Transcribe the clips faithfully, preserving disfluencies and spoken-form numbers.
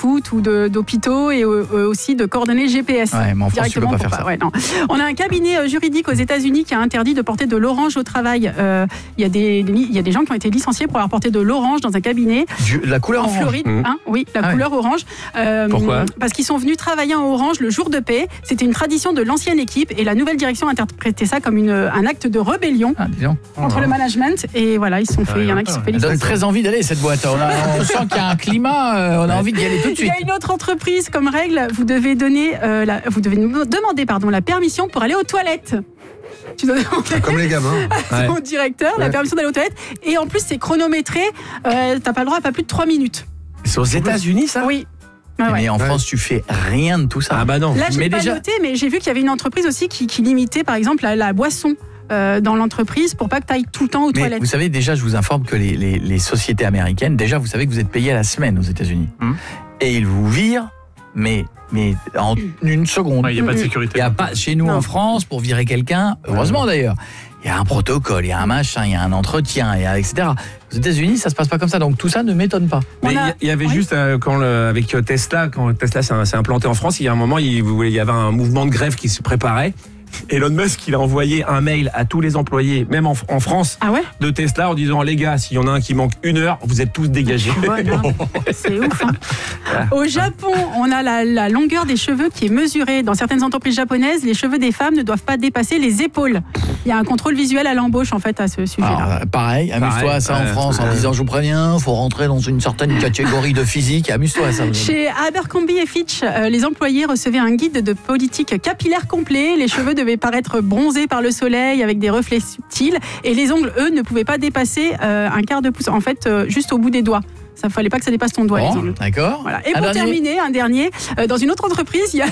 foot ou de, d'hôpitaux et euh, aussi de coordonnées G P S. Ouais, mais en France, tu peux pas faire pas, ça. Ouais, non. On a un cabinet juridique aux États-Unis qui a interdit de porter de l'orange au travail. Euh, Il y a des, il y a des gens qui ont été licenciés pour avoir porté de l'orange dans un cabinet. Du, la couleur en orange. Floride, Mmh. hein, oui, la Ah couleur ouais. orange. Euh, Pourquoi ? Parce qu'ils sont venus travailler en orange le jour de paix. C'était une tradition de l'ancienne équipe et la nouvelle direction a interprété ça comme une, un acte de rébellion Ah, dis donc. contre le management. Et voilà, ils se sont fait. Il y en a qui se sont fait Ça donne licencier. très envie d'aller cette boîte. On, a, on sent qu'il y a un climat, euh, on a envie d'y aller tout de Il y suite. a une autre entreprise comme règle, vous devez donner, euh, la, vous devez demander pardon la permission pour aller aux toilettes. Tu dois demander Comme les gamins. à ton directeur la Ouais. permission d'aller aux toilettes et en plus c'est chronométré. Euh, t'as pas le droit à pas plus de trois minutes. C'est aux États-Unis, ça ? Oui. Ouais, ouais. Mais en France, tu fais rien de tout ça. Ah bah non. Là, j'ai Mais pas déjà- noté, mais j'ai vu qu'il y avait une entreprise aussi qui, qui limitait, par exemple, la, la boisson euh, dans l'entreprise pour pas que tu ailles tout le temps aux Mais toilettes. vous savez, déjà, je vous informe que les, les, les sociétés américaines, déjà, vous savez que vous êtes payé à la semaine aux États-Unis. Hum. Et ils vous virent, mais, mais en une seconde. Il n'y a pas de Il sécurité. y a pas, chez nous Non. en France, pour virer quelqu'un, heureusement d'ailleurs, il y a un protocole, il y a un machin, il y a un entretien, il y a, et cetera. Aux États-Unis, ça se passe pas comme ça, donc tout ça ne m'étonne pas. Mais On il a- y, il y avait Oui. juste euh, quand le, avec euh, Tesla, quand Tesla s'est, s'est implanté en France, il y a un moment, il, il y avait un mouvement de grève qui se préparait. Elon Musk, il a envoyé un mail à tous les employés, même en, en France, Ah ouais de Tesla, en disant les gars, s'il y en a un qui manque une heure, vous êtes tous dégagés. Ouais, non, c'est ouf. Hein. Au Japon, on a la, la longueur des cheveux qui est mesurée. Dans certaines entreprises japonaises, les cheveux des femmes ne doivent pas dépasser les épaules. Il y a un contrôle visuel à l'embauche en fait à ce sujet-là. Alors, pareil, amuse-toi Pareil, à ça en ouais. France en disant je vous préviens, faut rentrer dans une certaine catégorie de physique, amuse-toi à ça. Chez Abercrombie et Fitch, euh, les employés recevaient un guide de politique capillaire complet. Les cheveux devaient paraître bronzés par le soleil avec des reflets subtils et les ongles, eux, ne pouvaient pas dépasser euh, un quart de pouce. En fait, euh, juste au bout des doigts. Ça fallait pas que ça dépasse ton doigt. les Bon, ongles. d'accord. Voilà. Et Un pour dernier terminer, un dernier, euh, dans une autre entreprise, il y a,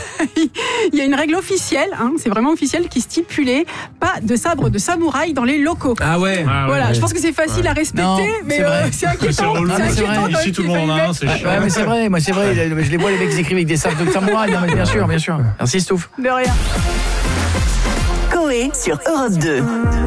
il y a une règle officielle, hein, c'est vraiment officiel, qui stipulait pas de sabre de samouraï dans les locaux. Ah ouais. Ah ouais. Voilà, je pense que c'est facile à respecter, Non, mais c'est euh, vrai. c'est inquiétant. C'est relou, C'est c'est inquiétant vrai. quand Ici, même tout le qu'il monde en faille a un, mettre. c'est Ouais, chiant. ouais, mais c'est vrai, moi c'est vrai, je les vois les mecs écrivent avec des sabres de samouraï, non mais bien sûr, bien sûr. Merci Stouff. De rien. Coé sur Europe deux.